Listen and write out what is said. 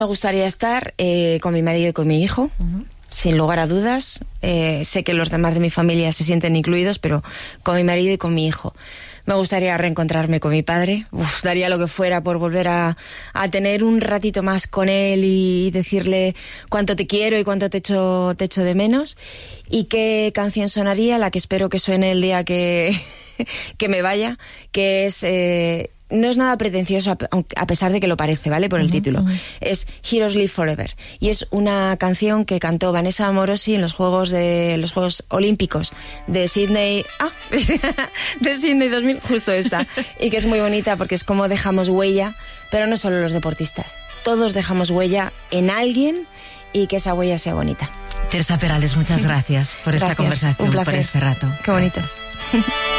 Me gustaría estar con mi marido y con mi hijo, sin lugar a dudas. Sé que los demás de mi familia se sienten incluidos, pero con mi marido y con mi hijo. Me gustaría reencontrarme con mi padre. Daría lo que fuera por volver a tener un ratito más con él y decirle cuánto te quiero y cuánto te echo de menos. Y qué canción sonaría, la que espero que suene el día que me vaya, que es... no es nada pretencioso, a pesar de que lo parece, ¿vale? Por el título. Es Heroes Live Forever. Y es una canción que cantó Vanessa Amorosi en los Juegos Olímpicos de Sydney... de Sydney 2000, justo esta. Y que es muy bonita porque es como dejamos huella, pero no solo los deportistas. Todos dejamos huella en alguien y que esa huella sea bonita. Teresa Perales, muchas gracias por esta conversación, un placer. por este rato. Qué bonitas.